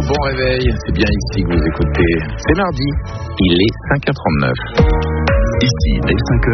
bon réveil, c'est bien ici que vous écoutez. C'est mardi, il est 5h39. Ici, dès 5h,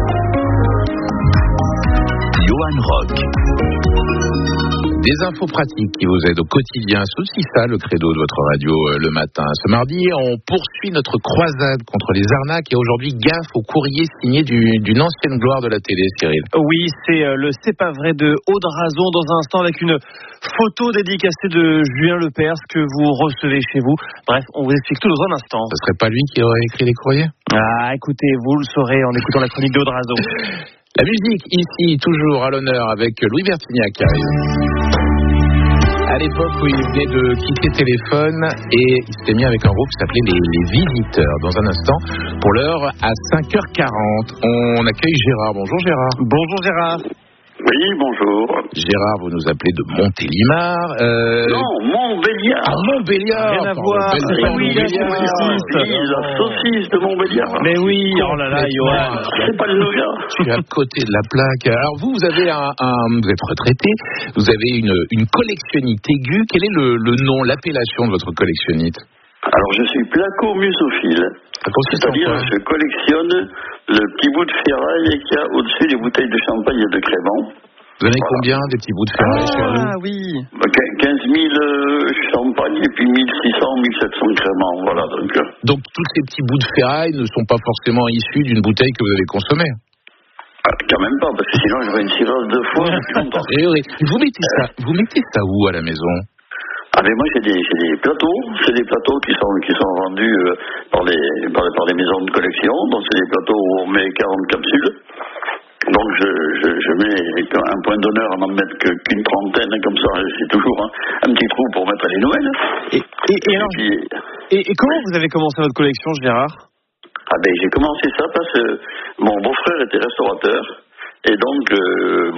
Johan Rock. Des infos pratiques qui vous aident au quotidien, c'est aussi ça le credo de votre radio le matin. Ce mardi, on poursuit notre croisade contre les arnaques et aujourd'hui gaffe au courrier signé d'une ancienne gloire de la télé, Cyril. Oui, c'est le C'est pas vrai de Aude Razon dans un instant avec une photo dédicacée de Julien Lepers que vous recevez chez vous. Bref, on vous explique tout dans un instant. Ce serait pas lui qui aurait écrit les courriers ? Ah, écoutez, vous le saurez en écoutant la chronique d'Aude Razon. La musique, ici, toujours à l'honneur avec Louis Bertignac. À l'époque où il venait de quitter Téléphone et il s'était mis avec un groupe qui s'appelait les Visiteurs. Dans un instant, pour l'heure, à 5h40, on accueille Gérard. Bonjour Gérard. Bonjour Gérard. Oui, bonjour. Gérard, vous nous appelez de Montélimar. Non, Montbéliard. Ah, Montbéliard. Rien à voir. Oui, la saucisse de Montbéliard. Mais oui, oh là là, Johan. C'est pas le nougat. Je suis à côté de la plaque. Alors vous avez vous êtes retraité, vous avez une collectionnite aiguë. Quel est le nom, l'appellation de votre collectionnite ? Alors, je suis placo-musophile. C'est-à-dire, je collectionne le petit bout de ferraille qu'il y a au-dessus des bouteilles de champagne et de crément. Vous en avez combien des petits bouts de ferraille chez vous ? Ah oui. 15 000 champagne et puis 1600, 1700 créments. Voilà, donc, tous ces petits bouts de ferraille ne sont pas forcément issus d'une bouteille que vous avez consommée ? Quand même pas, parce que sinon, j'aurais une cirrhose de foie depuis longtemps. Vous mettez ça où à la maison ? Ah mais moi j'ai des plateaux, c'est des plateaux qui sont vendus par les maisons de collection, donc c'est des plateaux où on met 40 capsules. Donc je mets un point d'honneur à n'en mettre qu'une trentaine, comme ça j'ai toujours un petit trou pour mettre les nouvelles. Et comment vous avez commencé votre collection, Gérard ? Ah ben j'ai commencé ça parce que mon beau-frère était restaurateur. Et donc, il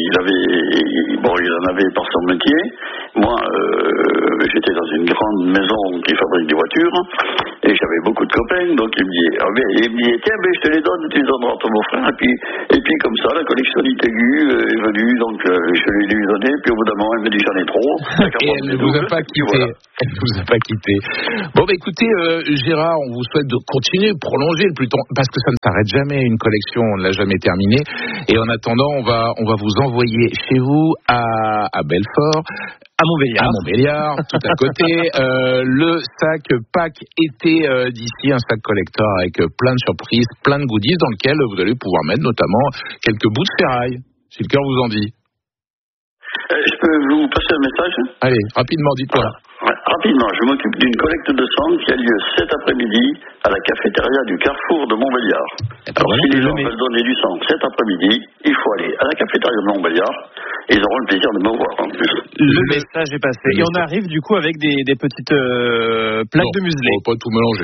en avait par son métier. Moi, j'étais dans une grande maison qui fabrique des voitures, et j'avais beaucoup de copains, donc il me dit, tiens, je te les donne, tu les donneras à ton beau-frère, et puis comme ça, la collectionnite aiguë est venue, donc je lui ai donné, puis au bout d'un moment, elle me dit, j'en ai trop. Et elle ne vous a pas quitté. Voilà. Elle ne vous a pas quitté. Bon, écoutez, Gérard, on vous souhaite de continuer, prolonger le plus tôt, parce que ça ne s'arrête jamais, une collection, on ne l'a jamais terminée. Et en attendant, on va vous envoyer chez vous à Belfort, à Montbéliard, tout à côté, le sac pack été d'ici, un sac collector avec plein de surprises, plein de goodies dans lequel vous allez pouvoir mettre notamment quelques bouts de ferraille, si le cœur vous en dit. Je peux vous passer un message ? Allez, rapidement, dites-moi. Rapidement, je m'occupe d'une collecte de sang qui a lieu cet après-midi à la cafétéria du Carrefour de Montbéliard. Alors, si les gens veulent donner du sang cet après-midi, il faut aller à la cafétéria de Montbéliard et ils auront le plaisir de me voir en plus. Le message est passé. Et on arrive du coup avec des petites plaques de muselé. Non, pas tout mélanger.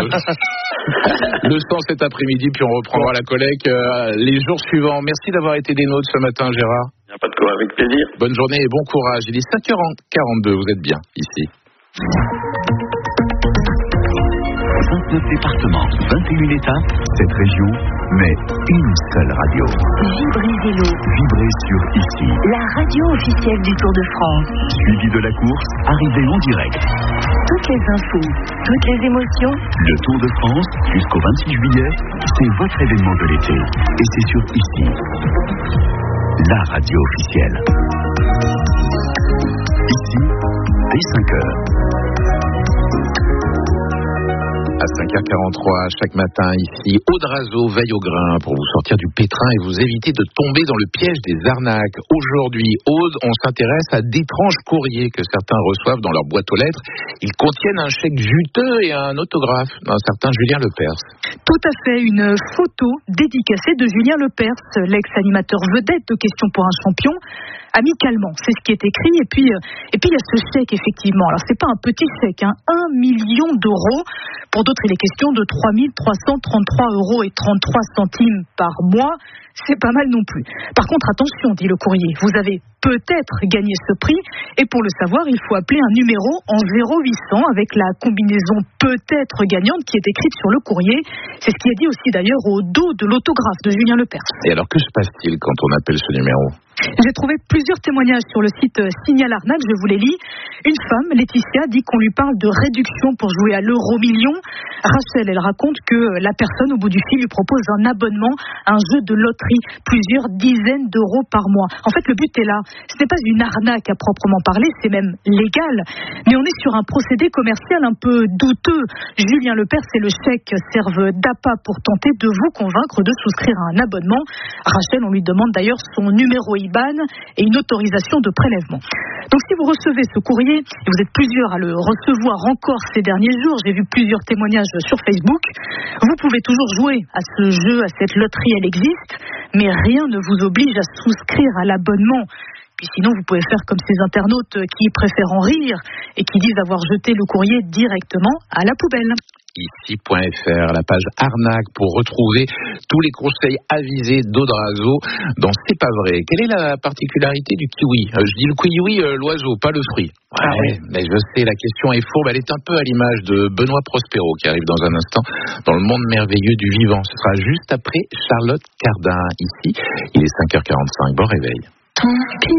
Le sang cet après-midi, puis on reprendra la collecte les jours suivants. Merci d'avoir été des nôtres ce matin, Gérard. Il n'y a pas de quoi, avec plaisir. Bonne journée et bon courage. Il est 5h42, vous êtes bien ici. 29 départements, 21 États, cette région, mais une seule radio. Vibrez Vélo. Vibrez sur ici. La radio officielle du Tour de France. Suivi de la course, arrivée en direct. Toutes les infos, toutes les émotions. Le Tour de France, jusqu'au 26 juillet, c'est votre événement de l'été. Et c'est sur ici. La radio officielle. Ici, dès 5h. À 5h43 chaque matin ici, Aude Razon veille au grain pour vous sortir du pétrin et vous éviter de tomber dans le piège des arnaques. Aujourd'hui, Aude, on s'intéresse à d'étranges courriers que certains reçoivent dans leur boîte aux lettres. Ils contiennent un chèque juteux et un autographe d'un certain Julien Lepers. Tout à fait, une photo dédicacée de Julien Lepers, l'ex-animateur vedette de Questions pour un champion. Amicalement, c'est ce qui est écrit. Et puis il y a ce chèque, effectivement. Alors, c'est pas un petit chèque, 1 million d'euros. Pour d'autres, il est question de 3 333 euros et 33 centimes par mois. C'est pas mal non plus. Par contre, attention, dit le courrier, vous avez peut-être gagné ce prix, et pour le savoir, il faut appeler un numéro en 0800 avec la combinaison peut-être gagnante qui est écrite sur le courrier. C'est ce qui est dit aussi d'ailleurs au dos de l'autographe de Julien Lepers. Et alors, que se passe-t-il quand on appelle ce numéro ? J'ai trouvé plusieurs témoignages sur le site Signal Arnaque, je vous les lis. Une femme, Laetitia, dit qu'on lui parle de réduction pour jouer à l'euro-million. Rachel, elle raconte que la personne au bout du fil lui propose un abonnement à un jeu de loterie, plusieurs dizaines d'euros par mois. En fait, le but est là. Ce n'est pas une arnaque à proprement parler, c'est même légal. Mais on est sur un procédé commercial un peu douteux. Julien Lepers et le chèque servent d'appât pour tenter de vous convaincre de souscrire à un abonnement. Rachel, on lui demande d'ailleurs son numéro IBAN et une autorisation de prélèvement. Donc si vous recevez ce courrier, et vous êtes plusieurs à le recevoir encore ces derniers jours, j'ai vu plusieurs témoignages sur Facebook, vous pouvez toujours jouer à ce jeu, à cette loterie, elle existe, mais rien ne vous oblige à souscrire à l'abonnement. Puis sinon, vous pouvez faire comme ces internautes qui préfèrent en rire et qui disent avoir jeté le courrier directement à la poubelle. Ici.fr, la page arnaque pour retrouver tous les conseils avisés d'Audrazo dans C'est pas vrai. Quelle est la particularité du kiwi? Je dis le kiwi, l'oiseau, pas le fruit. Ouais, mais je sais, la question est fourbe. Elle est un peu à l'image de Benoît Prospero qui arrive dans un instant dans le monde merveilleux du vivant. Ce sera juste après Charlotte Cardin. Ici, il est 5h45. Bon réveil.